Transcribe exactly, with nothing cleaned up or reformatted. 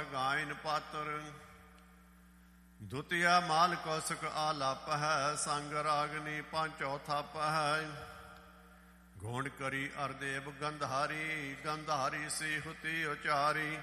ਗਾਇਨ ਪਾਤਰ। ਦੁਤੀਆ ਮਾਲ ਕੌਸਕ ਆਲਾਪ ਹੈ, ਸੰਗ ਰਾਗਨੀ ਪਾਂਚੋ ਥਾਪ ਹੈ। ਗੁਣ ਕਰੀ ਅਰਦੇਵ ਗੰਧਾਰੀ, ਗੰਧਾਰੀ ਸੀ ਹੁਤੀ ਉਚਾਰੀ।